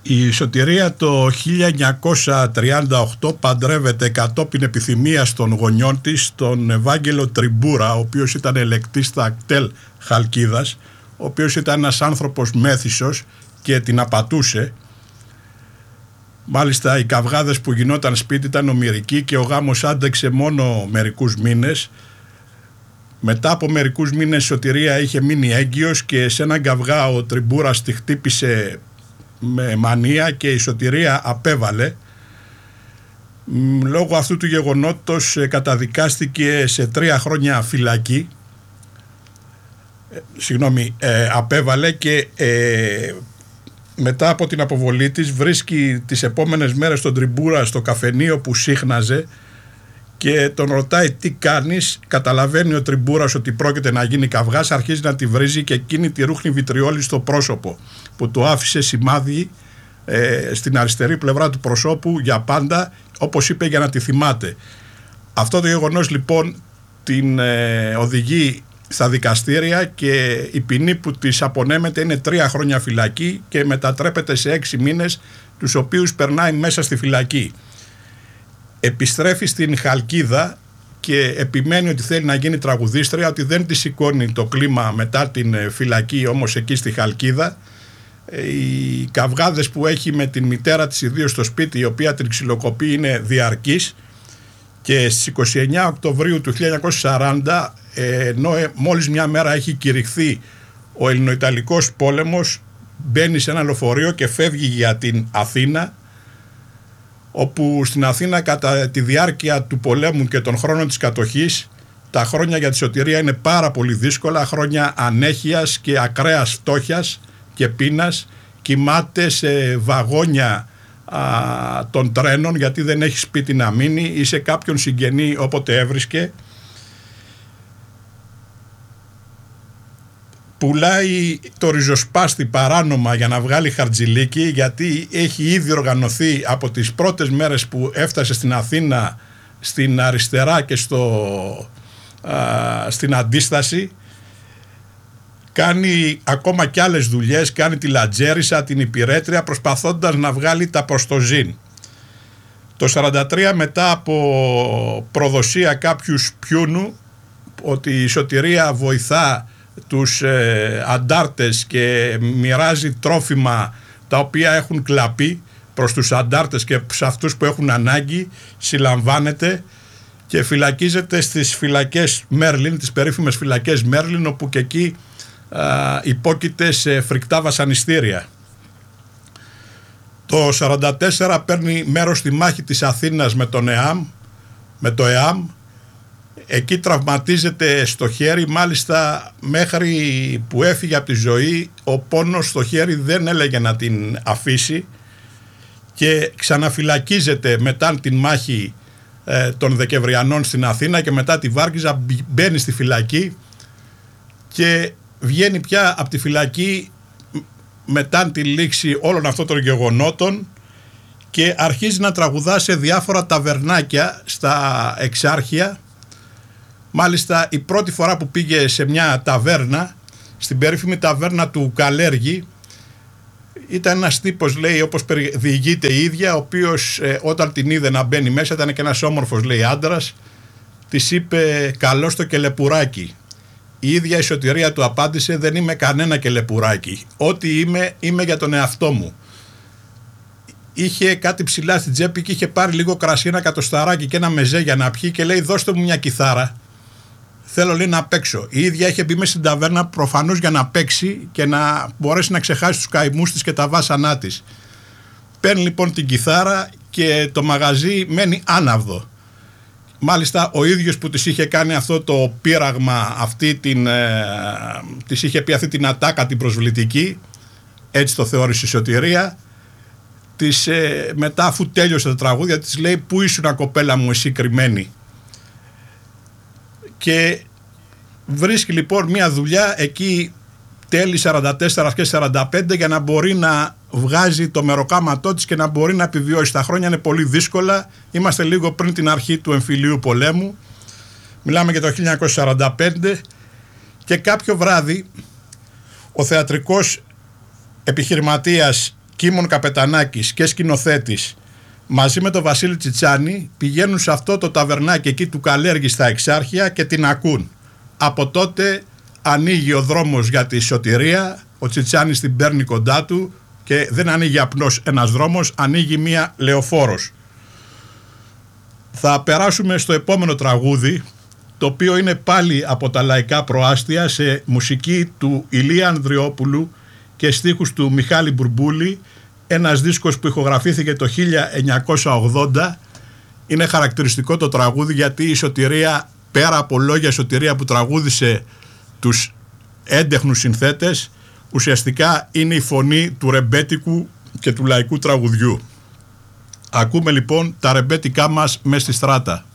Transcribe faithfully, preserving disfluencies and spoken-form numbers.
Η Σωτηρία το χίλια εννιακόσια τριάντα οκτώ παντρεύεται κατόπιν επιθυμίας των γονιών της τον Ευάγγελο Τριμπούρα, ο οποίος ήταν ελεκτής στα κτέλ Χαλκίδας, ο οποίος ήταν ένας άνθρωπος μέθησος και την απατούσε. Μάλιστα οι καυγάδες που γινόταν σπίτι ήταν ομηρικοί και ο γάμος άντεξε μόνο μερικούς μήνες. Μετά από μερικούς μήνες η Σωτηρία είχε μείνει έγκυος και σε έναν καυγά ο Τριμπούρας τη χτύπησε με μανία και η Σωτηρία απέβαλε. Λόγω αυτού του γεγονότος καταδικάστηκε σε τρία χρόνια φυλακή. Ε, συγγνώμη, ε, απέβαλε και ε, μετά από την αποβολή της βρίσκει τις επόμενες μέρες τον Τριμπούρα στο καφενείο που σύχναζε και τον ρωτάει τι κάνεις. Καταλαβαίνει ο Τριμπούρας ότι πρόκειται να γίνει καυγάς, αρχίζει να τη βρίζει και εκείνη τη ρούχνει βιτριόλι στο πρόσωπο που του άφησε σημάδι ε, στην αριστερή πλευρά του προσώπου για πάντα, όπως είπε, για να τη θυμάται. Αυτό το γεγονός λοιπόν την ε, οδηγεί στα δικαστήρια και η ποινή που της απονέμεται είναι τρία χρόνια φυλακή και μετατρέπεται σε έξι μήνες, τους οποίους περνάει μέσα στη φυλακή. Επιστρέφει στην Χαλκίδα και επιμένει ότι θέλει να γίνει τραγουδίστρια, ότι δεν τη σηκώνει το κλίμα μετά την φυλακή όμως εκεί στη Χαλκίδα. Οι καυγάδες που έχει με την μητέρα της ιδίως στο σπίτι, η οποία την ξυλοκοπεί, είναι διαρκής και στις είκοσι εννέα Οκτωβρίου του χίλια εννιακόσια σαράντα, ενώ μόλις μια μέρα έχει κηρυχθεί ο Ελληνοϊταλικός πόλεμος, μπαίνει σε ένα λεωφορείο και φεύγει για την Αθήνα, όπου στην Αθήνα κατά τη διάρκεια του πολέμου και των χρόνων της κατοχής τα χρόνια για τη Σωτηρία είναι πάρα πολύ δύσκολα, χρόνια ανέχειας και ακραίας φτώχειας και πείνας. Κοιμάται σε βαγόνια α, των τρένων γιατί δεν έχει σπίτι να μείνει ή σε κάποιον συγγενή όποτε έβρισκε. Πουλάει το ριζοσπάστη παράνομα για να βγάλει χαρτζηλίκι, γιατί έχει ήδη οργανωθεί από τις πρώτες μέρες που έφτασε στην Αθήνα, στην αριστερά και στο, α, στην αντίσταση. Κάνει ακόμα κι άλλες δουλειές, κάνει τη λατζέρισα, την υπηρέτρια, προσπαθώντας να βγάλει τα προστοζήν. Το σαράντα τρία, μετά από προδοσία κάποιους πιούνου ότι η Σωτηρία βοηθά τους ε, αντάρτες και μοιράζει τρόφιμα τα οποία έχουν κλαπεί προς τους αντάρτες και σε αυτούς που έχουν ανάγκη, συλλαμβάνεται και φυλακίζεται στις φυλακές Μέρλιν, τις περίφημες φυλακές Μέρλιν, όπου και εκεί α, υπόκειται σε φρικτά βασανιστήρια. Το σαράντα τέσσερα παίρνει μέρος στη μάχη της Αθήνας με τον ΕΑΜ, με το ΕΑΜ. Εκεί τραυματίζεται στο χέρι, μάλιστα μέχρι που έφυγε από τη ζωή ο πόνος στο χέρι δεν έλεγε να την αφήσει και ξαναφυλακίζεται μετά την μάχη ε, των Δεκεμβριανών στην Αθήνα και μετά τη Βάρκιζα, μπαίνει στη φυλακή και βγαίνει πια από τη φυλακή μετά τη λήξη όλων αυτών των γεγονότων και αρχίζει να τραγουδά σε διάφορα ταβερνάκια στα Εξάρχεια. Μάλιστα η πρώτη φορά που πήγε σε μια ταβέρνα, στην περίφημη ταβέρνα του Καλέργη, ήταν ένας τύπος, λέει, όπως διηγείται η ίδια, ο οποίος ε, όταν την είδε να μπαίνει μέσα, ήταν και ένας όμορφος, λέει, άντρας, της είπε «καλώς το κελεπουράκι». Η ίδια η Σωτηρία του απάντησε «δεν είμαι κανένα κελεπουράκι, ό,τι είμαι, είμαι για τον εαυτό μου». Είχε κάτι ψηλά στην τσέπη και είχε πάρει λίγο κρασί, ένα κατοσταράκι και ένα μεζέ για να πιει και λέει «δώστε μου μια κιθάρα, θέλω, λέει, να παίξω». Η ίδια είχε μπει μέσα στην ταβέρνα προφανώς για να παίξει και να μπορέσει να ξεχάσει τους καημούς της και τα βάσανά της. Παίρνει λοιπόν την κιθάρα και το μαγαζί μένει άναυδο. Μάλιστα ο ίδιος που της είχε κάνει αυτό το πείραγμα, αυτή την, ε, της είχε πει αυτή την ατάκα την προσβλητική, έτσι το θεώρησε η Σωτηρία, της, ε, μετά αφού τέλειωσε τα τραγούδια της λέει «πού ήσουν κοπέλα μου εσύ κρυμμένη». Και βρίσκει λοιπόν μια δουλειά εκεί τέλη σαράντα τέσσερα και σαράντα πέντε για να μπορεί να βγάζει το μεροκάματό της και να μπορεί να επιβιώσει. Τα χρόνια είναι πολύ δύσκολα, είμαστε λίγο πριν την αρχή του εμφυλίου πολέμου, μιλάμε για το χίλια εννιακόσια σαράντα πέντε, και κάποιο βράδυ ο θεατρικός επιχειρηματίας Κίμων Καπετανάκης και σκηνοθέτης, μαζί με τον Βασίλη Τσιτσάνη, πηγαίνουν σε αυτό το ταβερνάκι εκεί του Καλέργη στα Εξάρχεια και την ακούν. Από τότε ανοίγει ο δρόμος για τη σωτηρία, ο Τσιτσάνης την παίρνει κοντά του και δεν ανοίγει απλώς ένας δρόμος, ανοίγει μία λεωφόρος. Θα περάσουμε στο επόμενο τραγούδι, το οποίο είναι πάλι από τα λαϊκά προάστια, σε μουσική του Ηλία Ανδριόπουλου και στίχους του Μιχάλη Μπουρμπούλη, ένας δίσκος που ηχογραφήθηκε το χίλια εννιακόσια ογδόντα. Είναι χαρακτηριστικό το τραγούδι γιατί η Σωτηρία, πέρα από λόγια Σωτηρία που τραγούδισε τους έντεχνους συνθέτες, ουσιαστικά είναι η φωνή του ρεμπέτικου και του λαϊκού τραγουδιού. Ακούμε λοιπόν τα ρεμπέτικά μας μες στη στράτα.